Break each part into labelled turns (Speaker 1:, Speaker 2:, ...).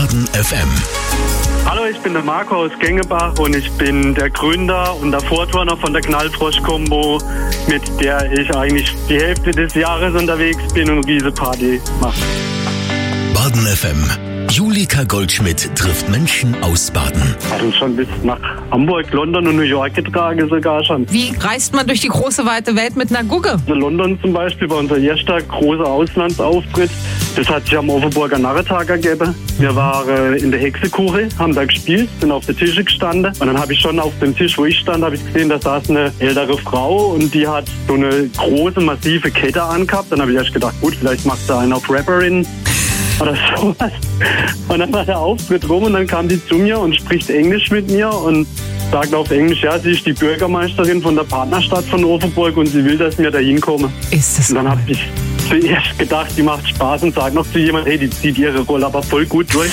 Speaker 1: Baden FM.
Speaker 2: Hallo, ich bin der Marco aus Gengebach und ich bin der Gründer und der Vorturner von der Knallfrosch-Kombo, mit der ich eigentlich die Hälfte des Jahres unterwegs bin und riese Party mache.
Speaker 1: Baden FM. Julika Goldschmidt trifft Menschen aus Baden.
Speaker 2: Hat uns schon bis nach Hamburg, London und New York getragen sogar schon.
Speaker 3: Wie reist man durch die große, weite Welt mit einer Gugge?
Speaker 2: In London zum Beispiel war unser erster großer Auslandsauftritt. Das hat sich am Overburger Narrentag ergeben. Wir waren in der Hexekuche, haben da gespielt, sind auf den Tischen gestanden. Und dann habe ich schon auf dem Tisch, wo ich stand, habe ich gesehen, da saß eine ältere Frau und die hat so eine große, massive Kette angehabt. Dann habe ich erst gedacht, gut, vielleicht macht sie einen auf Rapperin oder sowas. Und dann war der Auftritt rum und dann kam die zu mir und spricht Englisch mit mir und sagt auf Englisch, ja, sie ist die Bürgermeisterin von der Partnerstadt von Overburg und sie will, dass wir da hinkommen.
Speaker 3: Ist das
Speaker 2: Und dann habe ich zuerst gedacht, die macht Spaß und sagt noch zu jemandem, hey, die zieht ihre Rolle aber voll gut durch.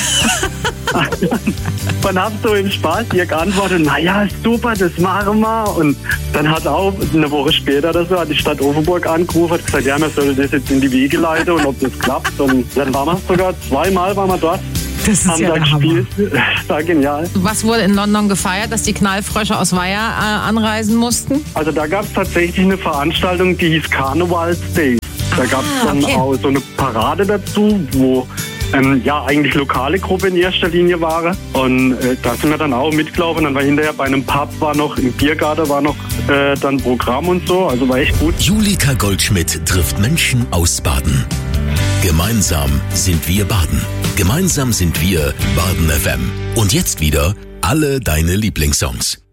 Speaker 2: Und hab so im Spaß ihr geantwortet, naja, super, das machen wir. Und dann hat auch eine Woche später oder so, hat die Stadt Overburg angerufen, hat gesagt, ja, wir sollen das jetzt in die Wege leiten und ob das klappt. Und dann waren wir sogar zweimal dort.
Speaker 3: Das ist
Speaker 2: Haben
Speaker 3: ja
Speaker 2: da
Speaker 3: der Hammer.
Speaker 2: gespielt. Das war genial.
Speaker 3: Was wurde in London gefeiert, dass die Knallfrösche aus Weiher anreisen mussten?
Speaker 2: Also da gab es tatsächlich eine Veranstaltung, die hieß Carnival Days. Da gab es dann
Speaker 3: okay.
Speaker 2: auch so eine Parade dazu, wo eigentlich lokale Gruppe in erster Linie waren. Und da sind wir dann auch mitgelaufen. Dann war hinterher bei einem Pub, im Biergarten war noch dann Programm und so. Also war echt gut.
Speaker 1: Julika Goldschmidt trifft Menschen aus Baden. Gemeinsam sind wir Baden. Gemeinsam sind wir Baden FM. Und jetzt wieder alle deine Lieblingssongs.